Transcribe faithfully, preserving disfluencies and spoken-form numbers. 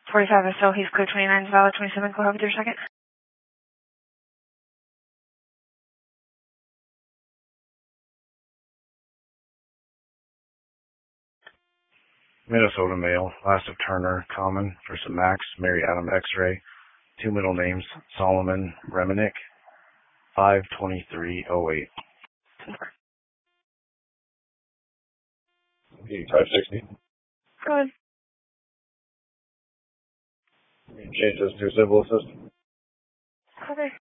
forty-five is still, he's clear, twenty-nine is valid, twenty-seven, go ahead with your second. Minnesota male, last of Turner, common, first of Max, Mary Adam X-ray, two middle names, Solomon Reminick, five twenty-three oh eight. eighty-five sixty. Go ahead. Change this to civil assist. Okay.